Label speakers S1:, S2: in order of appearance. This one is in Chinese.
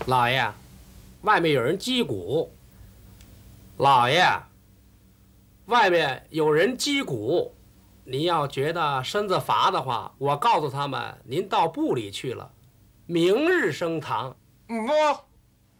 S1: 老爷，外面有人击鼓。老爷，外面有人击鼓。您要觉得身子乏的话，我告诉他们，您到部里去了，明日升堂。
S2: 不。